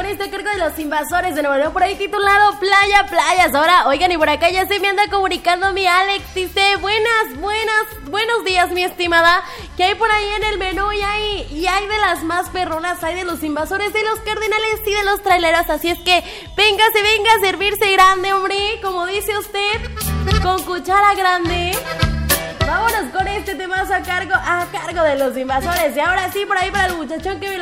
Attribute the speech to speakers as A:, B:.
A: está a cargo de los invasores de Nuevo León, por ahí titulado Playa, Playas. Ahora, oigan, y por acá ya se me anda comunicando mi Alex. Dice, buenos días, mi estimada. ¿Qué hay por ahí en el menú? Y hay de las más perronas, hay de los invasores, de los cardenales y de los traileros. Así es que, venga a servirse grande, hombre. Como dice usted, con cuchara grande. Vámonos con este temazo a cargo de los invasores. Y ahora sí, por ahí para el muchachón que me